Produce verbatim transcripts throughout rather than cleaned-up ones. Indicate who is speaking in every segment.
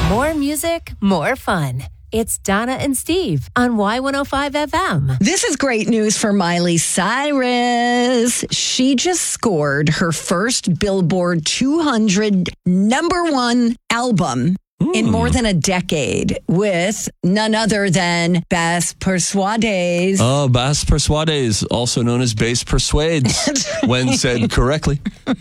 Speaker 1: More music, more fun. It's Donna and Steve on Y one oh five F M.
Speaker 2: This is great news for Miley Cyrus. She just scored her first Billboard two hundred number one album in more than a decade with none other than Bass Persuades.
Speaker 3: Oh, Bass Persuades, also known as Bass Persuades, when said correctly.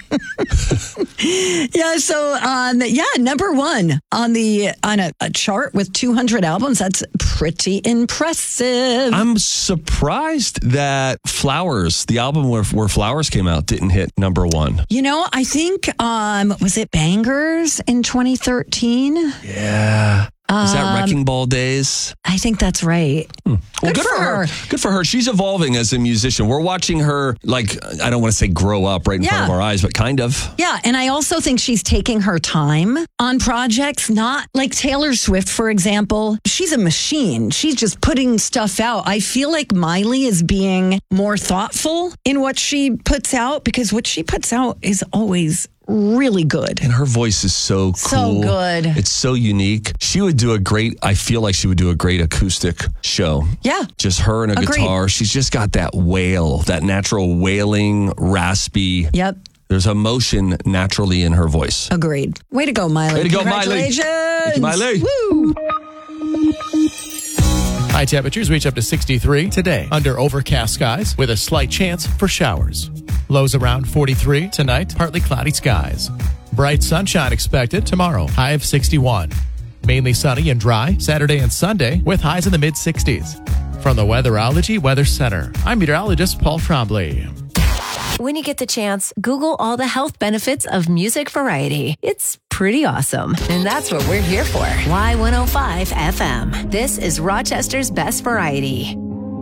Speaker 2: Yeah, so um, yeah, number one on the on a, a chart with two hundred albums. That's pretty impressive.
Speaker 3: I'm surprised that Flowers, the album where, where Flowers came out, didn't hit number one.
Speaker 2: You know, I think, um, was it Bangers in twenty thirteen?
Speaker 3: Yeah. Is that
Speaker 2: Um,
Speaker 3: Wrecking Ball days?
Speaker 2: I think that's right.
Speaker 3: Hmm. Well,
Speaker 2: Good
Speaker 3: good,
Speaker 2: for
Speaker 3: for her.
Speaker 2: her.
Speaker 3: Good for her. She's evolving as a musician. We're watching her, like, I don't want to say grow up right in front
Speaker 2: Yeah.
Speaker 3: of our eyes, but kind of.
Speaker 2: Yeah, and I also think she's taking her time on projects, not like Taylor Swift, for example. She's a machine. She's just putting stuff out. I feel like Miley is being more thoughtful in what she puts out because what she puts out is always really good.
Speaker 3: And her voice is so cool.
Speaker 2: So good.
Speaker 3: It's so unique. She would do a great, I feel like she would do a great acoustic show.
Speaker 2: Yeah.
Speaker 3: Just her and a
Speaker 2: Agreed.
Speaker 3: guitar. She's just got that wail, that natural wailing, raspy.
Speaker 2: Yep.
Speaker 3: There's emotion naturally in her voice.
Speaker 2: Agreed. Way to go, Miley.
Speaker 3: Way to go, Miley.
Speaker 2: Congratulations.
Speaker 3: Thank you, Miley.
Speaker 2: Woo.
Speaker 4: High temperatures reach up to sixty-three today under overcast skies with a slight chance for showers. Lows around forty-three tonight, partly cloudy skies. Bright sunshine expected tomorrow, high of sixty-one. Mainly sunny and dry Saturday and Sunday with highs in the mid sixties. From the Weatherology Weather Center, I'm meteorologist Paul Trombley.
Speaker 1: When you get the chance, Google all the health benefits of music variety. It's pretty awesome. And that's what we're here for. Y one oh five F M. This is Rochester's best variety.